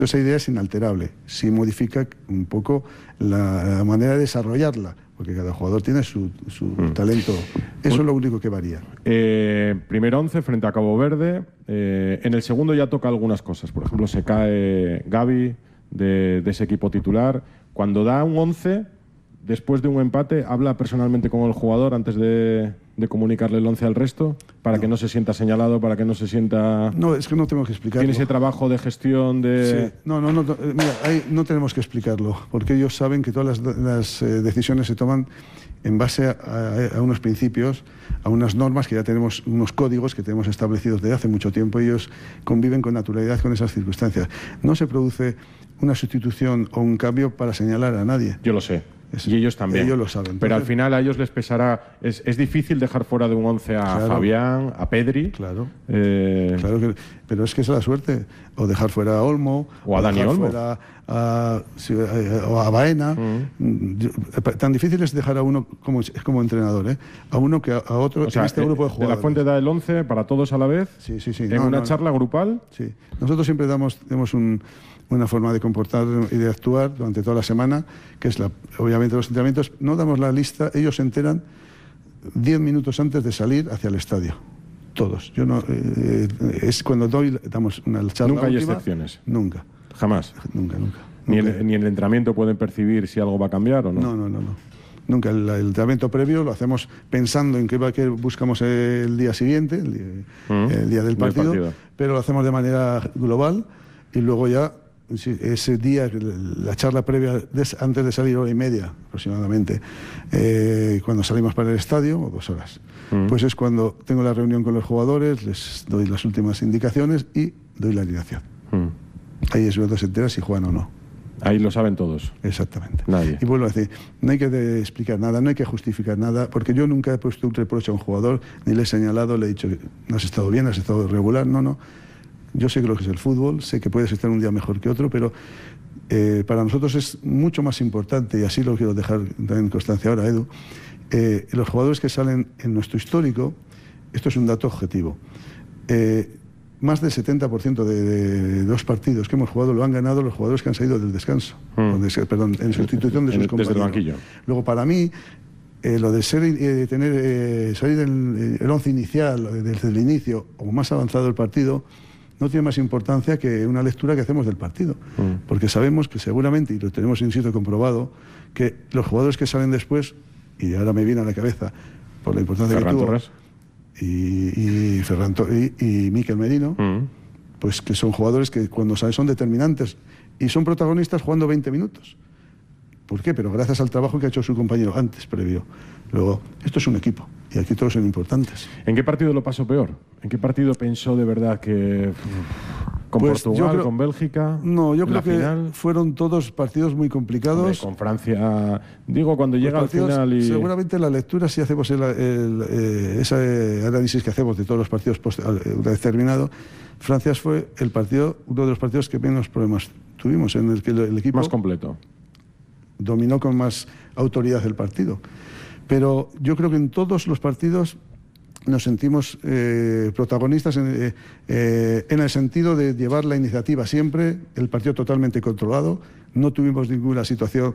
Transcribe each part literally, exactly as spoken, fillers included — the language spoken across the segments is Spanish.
Esa idea es inalterable, sí modifica un poco la, la manera de desarrollarla, porque cada jugador tiene su, su mm. talento. Eso es lo único que varía. Eh, primer once frente a Cabo Verde. Eh, en el segundo ya toca algunas cosas. Por ejemplo, se cae Gavi de, de ese equipo titular. Cuando da un once, después de un empate, ¿habla personalmente con el jugador antes de, de comunicarle el once al resto? Para no. que no se sienta señalado, para que no se sienta... No, es que no tengo que explicarlo. ¿Tiene ese trabajo de gestión de...? Sí. No, no, no, mira, ahí no tenemos que explicarlo, porque ellos saben que todas las, las eh, decisiones se toman en base a, a, a unos principios, a unas normas que ya tenemos, unos códigos que tenemos establecidos desde hace mucho tiempo. Ellos conviven con naturalidad con esas circunstancias. No se produce una sustitución o un cambio para señalar a nadie. Yo lo sé. Es, y ellos también. Ellos lo saben. Pero Entonces, al final a ellos les pesará... Es, es difícil dejar fuera de un once a claro, Fabián, a Pedri. Claro. Eh... claro que, pero es que es la suerte. O dejar fuera a Olmo. O a o Dani Olmo. Fuera a, si, a, o a Baena. Mm. Tan difícil es dejar a uno como, como entrenador, ¿eh? A uno que a, a otro. O sea, en este grupo de jugadores. De la Fuente da el once para todos a la vez. Sí, sí, sí. En no, una no, charla no. grupal. Sí. Nosotros siempre damos, damos un... una forma de comportar y de actuar durante toda la semana, que es la, obviamente los entrenamientos. No damos la lista, ellos se enteran diez minutos antes de salir hacia el estadio. Todos. Yo no, eh, es cuando doy, damos una charla. Nunca hay última, excepciones. Nunca. Jamás. Nunca, nunca. Ni, nunca. El, ni en el entrenamiento pueden percibir si algo va a cambiar o no. No, no, no, no. Nunca. El, el entrenamiento previo lo hacemos pensando en qué, va, qué buscamos el día siguiente, el día, uh-huh. el día del partido, partido, pero lo hacemos de manera global y luego ya ese día, la charla previa, antes de salir, hora y media aproximadamente, eh, cuando salimos para el estadio, o dos horas, mm. pues es cuando tengo la reunión con los jugadores, les doy las últimas indicaciones y doy la alineación. Mm. Ahí es cuando se entera si juegan o no. Ahí lo saben todos. Exactamente. Nadie. Y vuelvo a decir, no hay que de explicar nada, no hay que justificar nada, porque yo nunca he puesto un reproche a un jugador, ni le he señalado, le he dicho, no has estado bien, has estado regular, no, no. Yo sé que lo que es el fútbol, sé que puedes estar un día mejor que otro, pero eh, para nosotros es mucho más importante, y así lo quiero dejar en constancia ahora, Edu, eh, los jugadores que salen en nuestro histórico, esto es un dato objetivo, eh, más del setenta por ciento de, de los partidos que hemos jugado lo han ganado los jugadores que han salido del descanso, mm. de, perdón, en sustitución de sus compañeros. Desde el banquillo. Luego, para mí, Eh, lo de ser, eh, tener, eh, salir del el once inicial, desde el inicio, o más avanzado el partido, no tiene más importancia que una lectura que hacemos del partido. Mm. Porque sabemos que seguramente, y lo tenemos, insisto, comprobado, que los jugadores que salen después, y ahora me viene a la cabeza, por la importancia Ferran que tuvo, Torres. y, y, Ferran y, y Mikel Merino, mm. pues que son jugadores que cuando salen son determinantes, y son protagonistas jugando veinte minutos. ¿Por qué? Pero gracias al trabajo que ha hecho su compañero antes, previo. Luego, esto es un equipo y aquí todos son importantes. ¿En qué partido lo pasó peor? ¿En qué partido pensó de verdad que con pues Portugal, creo, con Bélgica? No, yo creo la que final? fueron todos partidos muy complicados. Hombre, con Francia, digo, cuando pues llega al final y... Seguramente la lectura, si hacemos el, el, el, ese análisis que hacemos de todos los partidos una vez terminado, Francia fue el partido, uno de los partidos que menos problemas tuvimos, en el que el, el equipo... Más completo. Dominó con más autoridad el partido. Pero yo creo que en todos los partidos nos sentimos eh, protagonistas en, eh, en el sentido de llevar la iniciativa siempre, el partido totalmente controlado, no tuvimos ninguna situación,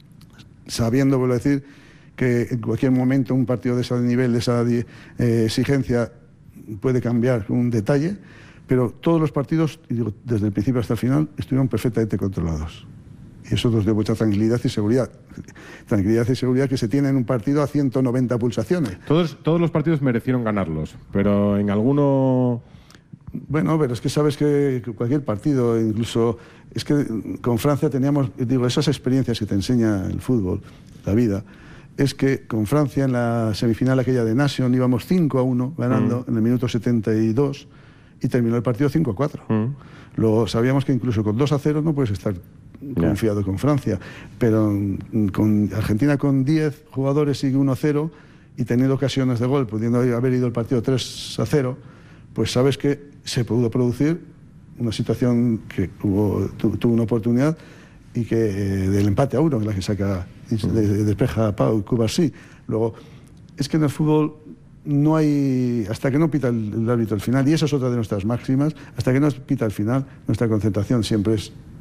sabiendo, vuelvo a decir, que en cualquier momento un partido de ese nivel, de esa eh, exigencia, puede cambiar un detalle, pero todos los partidos, y digo, desde el principio hasta el final, estuvieron perfectamente controlados. Y eso nos da mucha tranquilidad y seguridad. Tranquilidad y seguridad que se tiene en un partido a ciento noventa pulsaciones. Todos, todos los partidos merecieron ganarlos, pero en alguno... Bueno, pero es que sabes que cualquier partido, incluso... Es que con Francia teníamos, digo, esas experiencias que te enseña el fútbol, la vida, es que con Francia en la semifinal aquella de Nation íbamos cinco a uno ganando mm. en el minuto setenta y dos y terminó el partido cinco a cuatro. Mm. Luego sabíamos que incluso con dos a cero no puedes estar confiado yeah. con Francia, pero con Argentina con diez jugadores sigue uno a cero y teniendo ocasiones de gol, pudiendo haber ido el partido tres a cero, pues sabes que se pudo producir una situación que hubo, tu, tuvo una oportunidad y que eh, del empate a uno, en la que saca, mm. de, despeja a Pau y Cubarsí. Luego, es que en el fútbol no hay, hasta que no pita el, el árbitro al final, y esa es otra de nuestras máximas, hasta que no pita al final, nuestra concentración siempre es